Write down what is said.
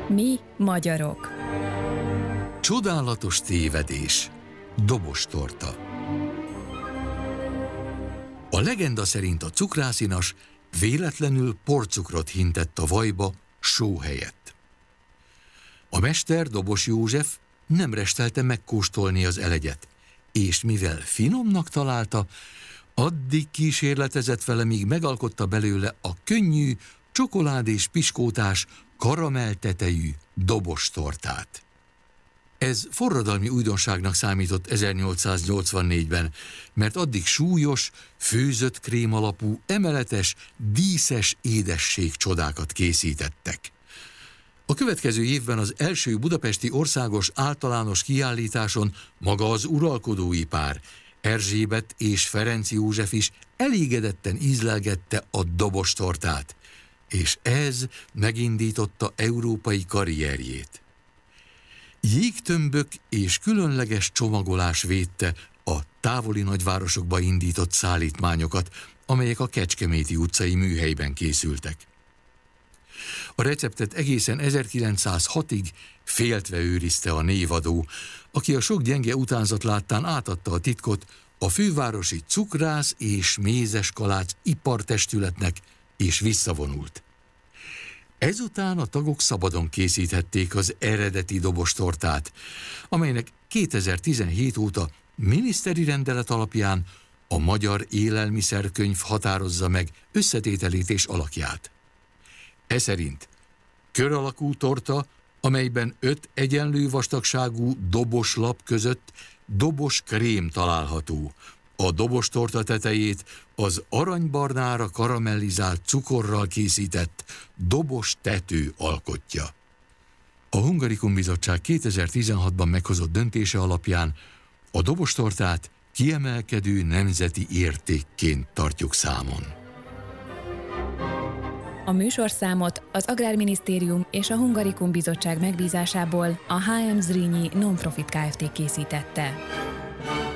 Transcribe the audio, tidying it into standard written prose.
Mi magyarok. Csodálatos tévedés. Dobostorta. A legenda szerint a cukrászinas véletlenül porcukrot hintett a vajba só helyett. A mester, Dobos József nem restelte megkóstolni az elegyet, és mivel finomnak találta, addig kísérletezett vele, míg megalkotta belőle a könnyű, csokoládés piskótás, karamelltetejű dobostortát. Ez forradalmi újdonságnak számított 1884-ben, mert addig súlyos, főzött krém alapú, emeletes, díszes édesség csodákat készítettek. A következő évben az első budapesti országos általános kiállításon maga az uralkodói pár, Erzsébet és Ferenc József is elégedetten ízlelgette a dobostortát, és ez megindította európai karrierjét. Jégtömbök és különleges csomagolás védte a távoli nagyvárosokba indított szállítmányokat, amelyek a Kecskeméti utcai műhelyben készültek. A receptet egészen 1906-ig féltve őrizte a névadó, aki a sok gyenge utánzat láttán átadta a titkot a fővárosi cukrász és mézeskalács ipartestületnek, és visszavonult. Ezután a tagok szabadon készíthették az eredeti dobostortát, amelynek 2017 óta miniszteri rendelet alapján a Magyar Élelmiszerkönyv határozza meg összetételét és alakját. E szerint kör alakú torta, amelyben 5 egyenlő vastagságú dobos lap között dobos krém található. A dobostorta tetejét az aranybarnára karamellizált cukorral készített dobos tető alkotja. A Hungarikum Bizottság 2016-ban meghozott döntése alapján a dobostortát kiemelkedő nemzeti értékként tartjuk számon. A műsorszámot az Agrárminisztérium és a Hungarikum Bizottság megbízásából a HM Zrínyi Nonprofit Kft. Készítette.